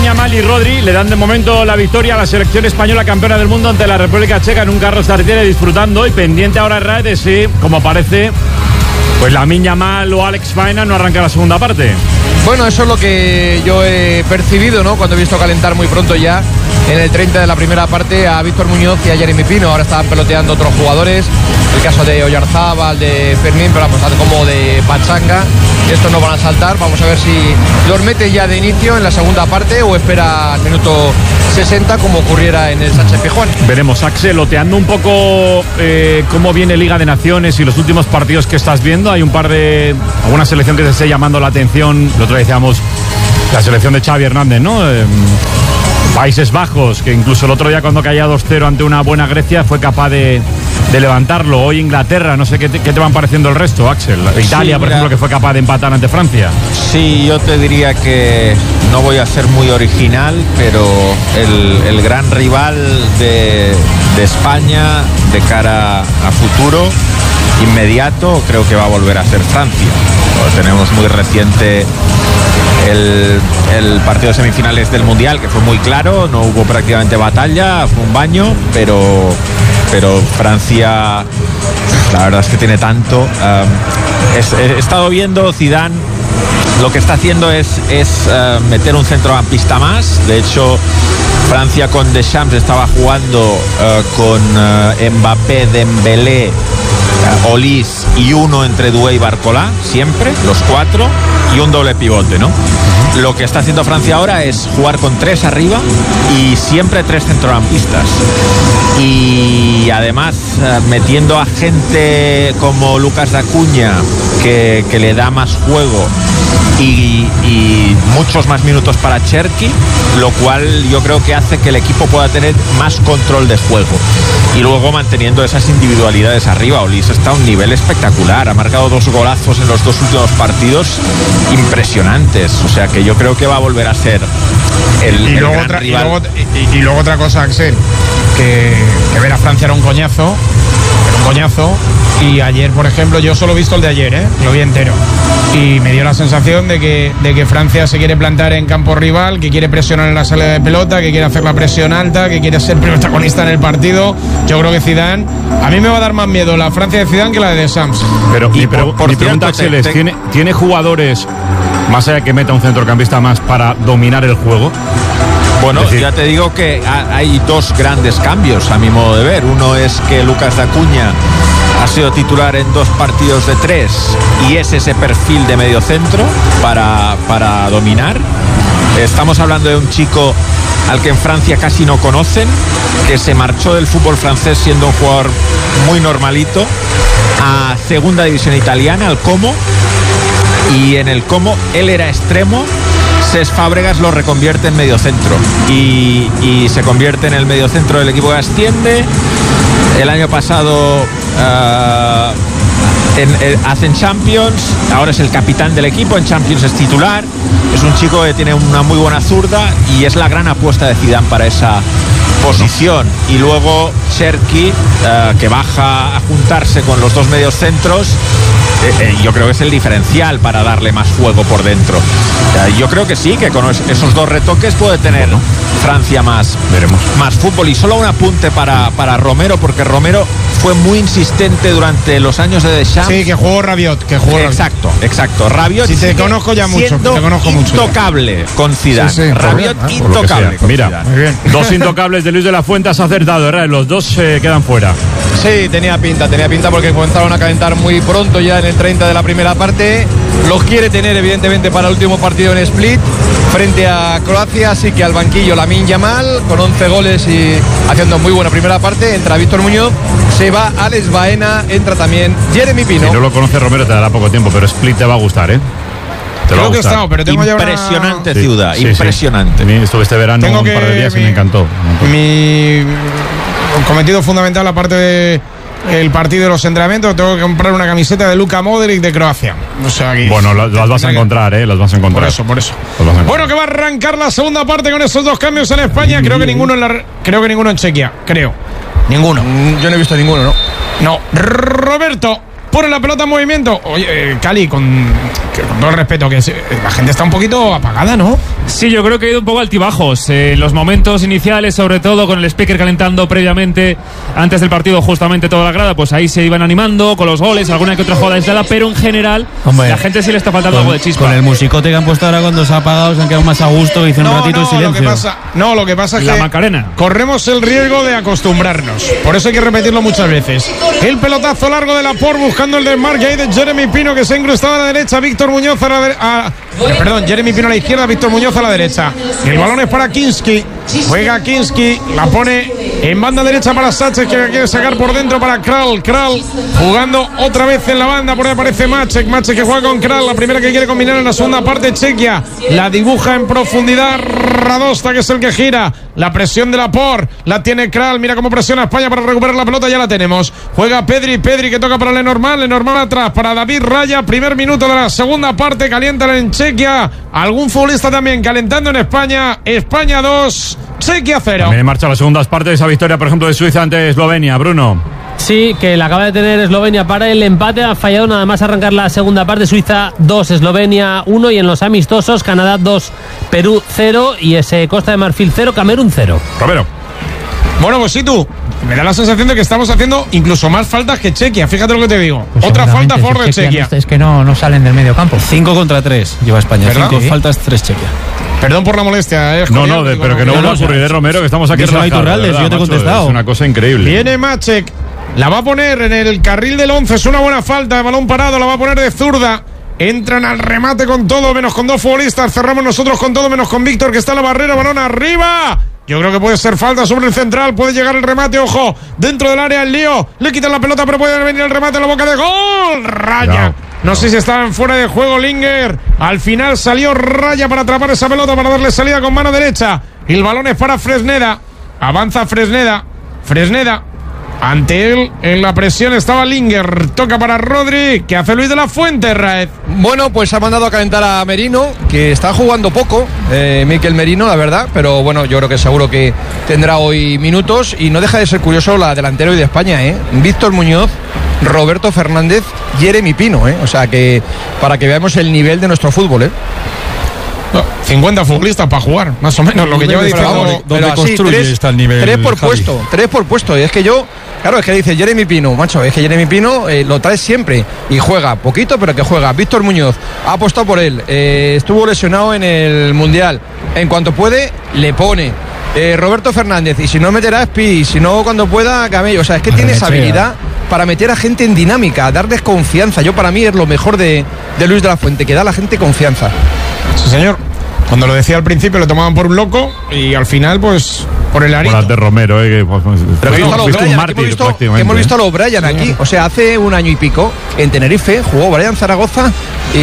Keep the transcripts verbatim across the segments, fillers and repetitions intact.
Yamal y Rodri le dan de momento la victoria a la selección española campeona del mundo ante la República Checa en un Carlos Tartiere, disfrutando, y pendiente ahora Red de si, como parece, pues Lamine Yamal o Alex Baena no arranca la segunda parte. Bueno, eso es lo que yo he percibido, ¿no? Cuando he visto calentar muy pronto ya en el treinta de la primera parte a Víctor Muñoz y a Jeremy Pino. Ahora estaban peloteando otros jugadores, el caso de Oyarzábal, de Fermín, pero vamos, como de Pachanga. Estos no van a saltar. Vamos a ver si los mete ya de inicio en la segunda parte o espera al minuto sesenta, como ocurriera en el Sánchez Pizjuán. Veremos. Axel, loteando un poco eh, cómo viene Liga de Naciones y los últimos partidos que estás viendo. Hay un par de... alguna selección que te esté llamando la atención. El otro día decíamos la selección de Xavi Hernández, ¿no? Eh, Países Bajos, que incluso el otro día cuando caía dos cero ante una buena Grecia fue capaz de, de levantarlo. Hoy Inglaterra, no sé qué te, qué te van pareciendo el resto, Axel. Italia, sí, por ejemplo, que fue capaz de empatar ante Francia. Sí, yo te diría que no voy a ser muy original, pero el, el gran rival de, de España de cara a futuro inmediato creo que va a volver a ser Francia. Lo tenemos muy reciente el, el partido de semifinales del Mundial, que fue muy claro, no hubo prácticamente batalla, fue un baño, pero, pero Francia, la verdad es que tiene tanto. Um, es, he estado viendo Zidane, lo que está haciendo es, es uh, meter un centrocampista más. De hecho, Francia con Deschamps estaba jugando uh, con uh, Mbappé, Dembélé, uh, Olís y uno entre Doué y Barcola, siempre, los cuatro, y un doble pivote, ¿no? Uh-huh. Lo que está haciendo Francia ahora es jugar con tres arriba y siempre tres centrocampistas. Y además uh, metiendo a gente como Lucas Acuña, que, que le da más juego, y, y muchos más minutos para Cherki, lo cual yo creo que hace que el equipo pueda tener más control de juego. Y luego manteniendo esas individualidades arriba. Olís está a un nivel espectacular, ha marcado dos golazos en los dos últimos partidos impresionantes, o sea que yo creo que va a volver a ser el, y, el luego gran otra, rival. Y, luego, y, y luego otra cosa, Axel, que, que ver a Francia era un coñazo, era un coñazo. Y ayer, por ejemplo, yo solo he visto el de ayer, ¿eh? Lo vi entero. Y me dio la sensación de que, de que Francia se quiere plantar en campo rival, que quiere presionar en la salida de pelota, que quiere hacer la presión alta, que quiere ser protagonista en el partido. Yo creo que Zidane, a mí me va a dar más miedo la Francia de Zidane que la de Deschamps. Pero y mi, por, pre- por mi cierto, pregunta, Axel, te, es, te... ¿tiene, ¿tiene jugadores, más allá de que meta un centrocampista más, para dominar el juego? Bueno, es decir, ya te digo que hay dos grandes cambios a mi modo de ver. Uno es que Lucas Acuña ha sido titular en dos partidos de tres y es ese perfil de mediocentro para, para dominar. Estamos hablando de un chico al que en Francia casi no conocen, que se marchó del fútbol francés siendo un jugador muy normalito a segunda división italiana, al Como, y en el Como él era extremo. Cesc Fábregas lo reconvierte en mediocentro y, y se convierte en el mediocentro del equipo que asciende. El año pasado uh, en, en, hacen Champions, ahora es el capitán del equipo, en Champions es titular. Es un chico que tiene una muy buena zurda y es la gran apuesta de Zidane para esa posición. Y luego Cherki, uh, que baja a juntarse con los dos mediocentros. Eh, eh, yo creo que es el diferencial para darle más juego por dentro. Eh, yo creo que sí, que con esos dos retoques puede tener bueno, Francia más, veremos. más fútbol. Y solo un apunte para, para Romero, porque Romero fue muy insistente durante los años de Deschamps. Sí, que jugó Rabiot, que jugó Exacto, Rabiot. exacto. Rabiot si te conozco ya mucho, te conozco mucho. Intocable con Zidane. Sí, sí, bien, Rabiot ¿eh? intocable con Mira, Zidane. muy bien. Dos intocables de Luis de la Fuente, has acertado, ¿verdad? Los dos eh, quedan fuera. Sí, tenía pinta, tenía pinta porque comenzaron a calentar muy pronto ya en el treinta de la primera parte. Los quiere tener evidentemente para el último partido en Split frente a Croacia, así que al banquillo Lamine Yamal con once goles y haciendo muy buena primera parte. Entra Víctor Muñoz, se va Alex Baena, entra también Jeremy Pino. Si no lo conoce Romero te dará poco tiempo, pero Split te va a gustar, ¿eh? Te Creo va a que he gustar. estado, pero tengo Impresionante ya una... ciudad, Sí, sí, impresionante. Sí. Estuve este verano Tengo un que par de días mi, y me encantó. Mi cometido fundamental, aparte de el partido de los entrenamientos, tengo que comprar una camiseta de Luka Modric de Croacia. O sea, aquí, bueno, las, las vas a encontrar, ¿eh? Las vas a encontrar. Por eso, por eso. Bueno, que va a arrancar la segunda parte con esos dos cambios en España. Creo que ninguno en la, creo que ninguno en Chequia. Creo. Ninguno. Yo no he visto ninguno, ¿no? No. Roberto, pone la pelota en movimiento. Oye, eh, Cali, con, que, con todo el respeto, que se, la gente está un poquito apagada, ¿no? Sí, yo creo que ha ido un poco altibajos. En eh, los momentos iniciales, sobre todo con el speaker calentando previamente, antes del partido, justamente toda la grada, pues ahí se iban animando con los goles, alguna que otra jugada aislada, pero en general, Hombre, la gente sí le está faltando con, algo de chispa. Con el musicote que han puesto ahora cuando se ha apagado, se han quedado más a gusto, que hizo no, un ratito no, de silencio. Lo que pasa, no, lo que pasa es la que Macarena. corremos el riesgo de acostumbrarnos. Por eso hay que repetirlo muchas veces. El pelotazo largo de Laporte buscando el desmarque ahí de Jeremy Pino, que se ha incrustado a la derecha. Víctor Muñoz a la derecha. Ah, perdón, Jeremy Pino a la izquierda, Víctor Muñoz a la derecha. El balón es para Kinski. Juega Kinski, la pone en banda derecha para Sánchez, que quiere sacar por dentro para Kral. Kral jugando otra vez en la banda, por ahí aparece Maček. Maček que juega con Kral, la primera que quiere combinar en la segunda parte. Chequia la dibuja en profundidad Radosta, que es el que gira. La presión de Laporte la tiene Kral. Mira cómo presiona España para recuperar la pelota, ya la tenemos. Juega Pedri, Pedri que toca para Lenormand, Lenormand atrás para David Raya. Primer minuto de la segunda parte, calientan en Chequia. Algún futbolista también calentando en España. España dos, Chequia cero. También en marcha las segundas partes, esa victoria, por ejemplo, de Suiza ante Eslovenia. Bruno. Sí, que la acaba de tener Eslovenia para el empate. Ha fallado nada más arrancar la segunda parte. Suiza dos, Eslovenia uno. Y en los amistosos, Canadá dos, Perú cero. Y ese Costa de Marfil cero, Camerún cero. Romero. Bueno, pues sí, tú, me da la sensación de que estamos haciendo incluso más faltas que Chequia. Fíjate lo que te digo. Pues Otra falta a favor de Chequia. Es que no, no salen del medio campo. Cinco contra tres lleva España. ¿Verdad? Cinco Sí. faltas, tres Chequia. Perdón por la molestia. Eh, No, Javier, no, de, digo, pero que no vuelva a ocurrir, de Romero, que estamos aquí Díselo a relajados, Iturralde, ¿verdad, yo te he macho? contestado. Es una cosa increíble. Viene Maček, la va a poner en el carril del once. Es una buena falta, de balón parado, la va a poner de zurda. Entran al remate con todo, menos con dos futbolistas. Cerramos nosotros con todo, menos con Víctor, que está en la barrera. Balón arriba. Yo creo que puede ser falta sobre el central. Puede llegar el remate, ojo, dentro del área el lío. Le quitan la pelota, pero puede venir el remate a la boca de gol. Raya. No sé si estaban fuera de juego Linger. Al final salió Raya para atrapar esa pelota, para darle salida con mano derecha. Y el balón es para Fresneda. Avanza Fresneda. Fresneda. Ante él, en la presión estaba Linger. Toca para Rodri, que hace Luis de la Fuente, Raed. Bueno, pues ha mandado a calentar a Merino, que está jugando poco, eh, Mikel Merino, la verdad, pero bueno, yo creo que seguro que tendrá hoy minutos. Y no deja de ser curioso la delantera hoy de España, ¿eh? Víctor Muñoz, Roberto Fernández, Jeremy Pino, ¿eh? O sea que para que veamos el nivel de nuestro fútbol, ¿eh? cincuenta futbolistas para jugar, más o menos, lo que lleva diciendo. ¿Dónde construye tres, está el nivel? tres por Javi? puesto, tres por puesto. Y es que yo, claro, es que dice Jeremy Pino, macho, es que Jeremy Pino eh, lo trae siempre y juega poquito, pero que juega. Víctor Muñoz ha apostado por él, eh, estuvo lesionado en el Mundial. En cuanto puede, le pone. Eh, Roberto Fernández, y si no meterá Espi, y si no cuando pueda, Camello. O sea, es que tiene esa habilidad para meter a gente en dinámica, darles confianza. Yo, para mí, es lo mejor de, de Luis de la Fuente, que da a la gente confianza. Sí, señor. Cuando lo decía al principio lo tomaban por un loco y al final, pues, por el arito. Por las de Romero, eh, que, pues, Pero fuiste hemos un- visto a los fuiste un Brian, mártir, aquí hemos visto, prácticamente. hemos visto a los Brian aquí. O sea, hace un año y pico en Tenerife jugó Brian Zaragoza y,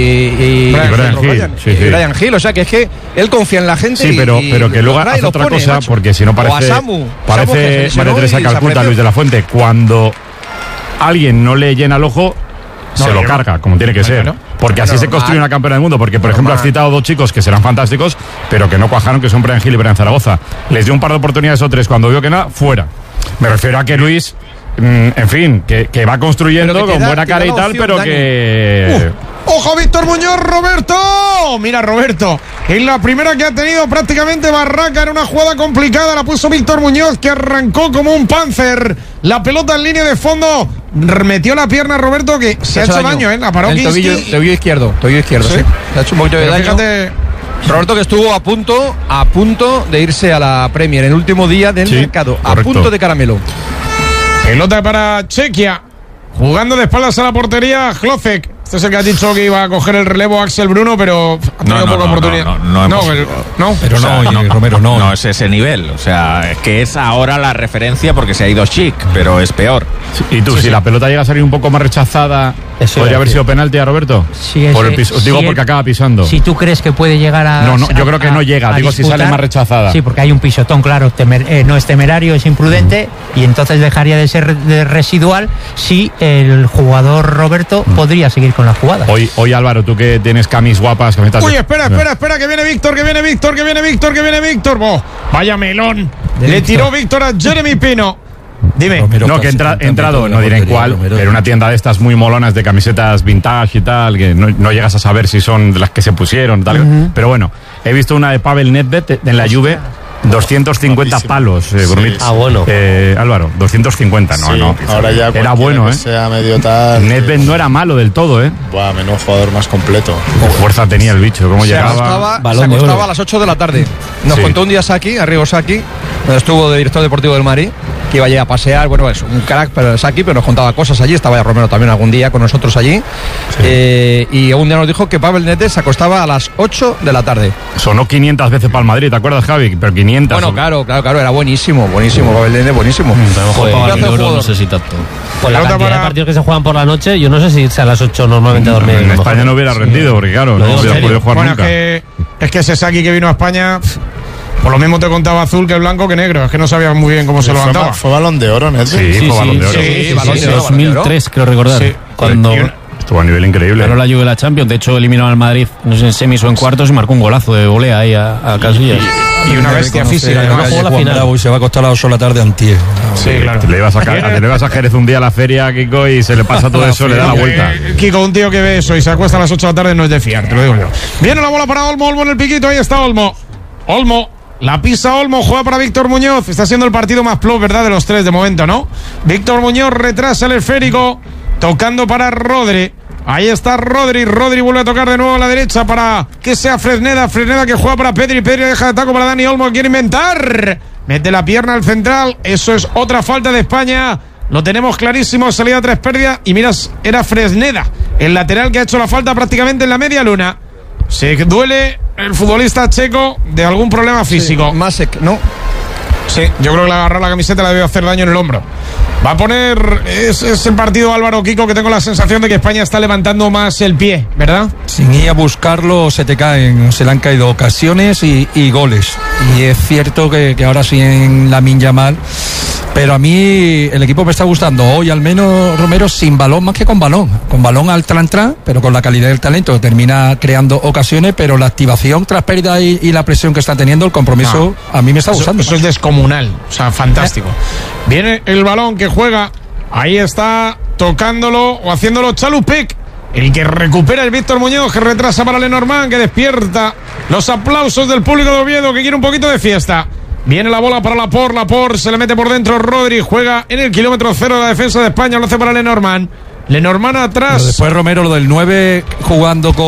y Brian Brian, Hill, Brian, sí, y sí. Brian Hill. O sea, que es que él confía en la gente. Sí, pero, y, pero que y luego los trae y hace los otra pone, cosa, macho. porque si no O a parece, Samu, Samu, que se parece lesionó María Teresa y Calcuta, desapareció. Luis de la Fuente. Cuando alguien no le llena el ojo, se lo carga, como tiene que ser. Claro. Porque así se construye una campeona del mundo. Porque, por ejemplo, has citado dos chicos que serán fantásticos, pero que no cuajaron, que son Brian Hill y Brian Zaragoza. Les dio un par de oportunidades o tres. Cuando vio que nada, fuera. Me refiero a que Luis, mm, en fin, que, que va construyendo Pero que te con da- buena te da cara y la tal, opción, pero Dani. que... ¡Ojo, Víctor Muñoz, Roberto! Mira, Roberto, en la primera que ha tenido prácticamente Barraca, era una jugada complicada, la puso Víctor Muñoz, que arrancó como un panzer. La pelota en línea de fondo, metió la pierna Roberto, que se, ha hecho daño, ¿eh? La paró el Kinski. tobillo, tobillo izquierdo, tobillo izquierdo, Sí. sí. Se ha hecho un poquito de Pero daño. fíjate, Roberto, que estuvo a punto, a punto de irse a la Premier, en el último día del Sí, mercado, a correcto. punto de caramelo. pelota para Chequia, jugando de espaldas a la portería, Hlocek. Este es el que ha dicho que iba a coger el relevo Axel Bruno, pero ha tenido No, no, poca no, oportunidad. no, no, no hemos- pero- no. Pero O sea, no, oye, Romero, no. No es ese nivel. O sea, es que es ahora la referencia porque se ha ido Chic, pero es peor. Y tú, Sí, si sí. la pelota llega a salir un poco más rechazada, Eso ¿podría iba a haber decir. sido penalti a Roberto? Sí, Por ese- el piso- digo si porque él- acaba pisando. Si tú crees que puede llegar a. No, no, yo a- creo que no a- llega, a digo, si sale más rechazada. Sí, porque hay un pisotón, claro. temer- eh, no es temerario, es imprudente. Y entonces dejaría de ser de residual si el jugador Roberto podría seguir con la jugada. Hoy, hoy Álvaro, tú que tienes camis guapas, camisetas Uy, de- espera, espera, espera, que viene Víctor, que viene Víctor, que viene Víctor, que viene Víctor. Bo, vaya melón. De Le Víctor. tiró Víctor a Jeremy Pino. Dime. Romero No, que casi entra, también entrado, con la no diré en portería, cuál, Romero. pero una tienda de estas muy molonas de camisetas vintage y tal, que no, no llegas a saber si son de las que se pusieron, tal. Uh-huh. Pero bueno, he visto una de Pavel Nedved en la Juve, doscientos cincuenta palos, eh, Sí, Brunit. Ah, bueno. Eh, Álvaro, doscientos cincuenta, no, Sí, no. ahora ya Era bueno, que ¿eh? sea medio tal. Nedved no era malo del todo, ¿eh? Buah, menudo jugador más completo. Qué fuerza tenía el bicho, cómo Se llegaba. acostaba, Balón se de acostaba oro. a las ocho de la tarde. Nos Sí. contó un día Saki, Arrigo Saki, donde estuvo de director deportivo del Madrid, que iba allí a pasear. Bueno, es un crack, pero Saki, pero nos contaba cosas allí. Estaba ya Romero también algún día con nosotros allí. Sí. Eh, y un día nos dijo que Pavel Nedved se acostaba a las ocho de la tarde. Sonó quinientas veces para el Madrid, ¿te acuerdas, Javi? Pero quinientas. Bueno, claro, claro, claro, era buenísimo, buenísimo, Pavel Nedved, buenísimo. Joder, Pedazo el de euro jugador. no sé si tanto. Pues la Pelota cantidad para- de partidos que se juegan por la noche, yo no sé si irse a las ocho normalmente a dormir. En a lo España mejor. no hubiera rendido, porque claro, Lo no digo en hubiera serio. podido jugar Bueno, nunca. es que, es que ese Saki que vino a España, pff, por lo mismo te contaba azul que blanco que negro. Es que no sabía muy bien cómo se Fue, levantaba. ba- fue balón de oro, Nedved. Sí, Sí, fue balón sí, de oro. sí, Sí, sí, balón sí, de oro, balón de oro. dos mil tres, creo recordar. Sí. Cuando Y una- Estuvo a nivel increíble. ganó la Juve la Champions. De hecho, eliminó al Madrid, no sé, en semis o en cuartos y marcó un golazo de volea ahí a, a Casillas. Y una bestia física. no ¿no? jugó la final. Bravo y se va a acostar a las ocho de la tarde antier. Sí, claro. Te le ibas a, ca- te le ibas a Jerez un día a la feria, Kiko, y se le pasa todo eso, le da la vuelta. Eh, Kiko, un tío que ve eso y se acuesta a las ocho de la tarde no es de fiar, te lo digo yo. Viene la bola para Olmo, Olmo en el piquito, ahí está Olmo. Olmo, la pisa Olmo, juega para Víctor Muñoz. Está siendo el partido más plus, ¿verdad? De los tres de momento, ¿no? Víctor Muñoz retrasa el esférico, tocando para Rodri. Ahí está Rodri, Rodri vuelve a tocar de nuevo a la derecha para que sea Fresneda, Fresneda que juega para Pedri, Pedri deja de taco para Dani Olmo, quiere inventar, mete la pierna al central, eso es otra falta de España, lo tenemos clarísimo, salida tres pérdidas y miras, era Fresneda, el lateral que ha hecho la falta prácticamente en la media luna. Se duele el futbolista checo de algún problema físico. Sí, Masek, ¿no? Sí, yo creo que la agarrar la camiseta le debe hacer daño en el hombro. Va a poner. Es, es el partido, Álvaro, Kiko, que tengo la sensación de que España está levantando más el pie, ¿verdad? Sin ir a buscarlo se te caen, se le han caído ocasiones y, y goles. Y es cierto que, que ahora sí en Lamine Yamal, pero a mí el equipo me está gustando hoy, al menos Romero, sin balón más que con balón. Con balón al tran tran, pero con la calidad del talento termina creando ocasiones, pero la activación tras pérdida y, y la presión que está teniendo, el compromiso, a mí me está Eso, gustando. eso es descomunal, o sea, fantástico. Viene el balón que juega, ahí está tocándolo o haciéndolo Chalupek, el que recupera el Víctor Muñoz, que retrasa para Lenormand, que despierta los aplausos del público de Oviedo, que quiere un poquito de fiesta. Viene la bola para Laporte, Laporte se le mete por dentro Rodri, juega en el kilómetro cero de la defensa de España, lo hace para Lenormand. Lenormand atrás. Pero después Romero, lo del nueve jugando con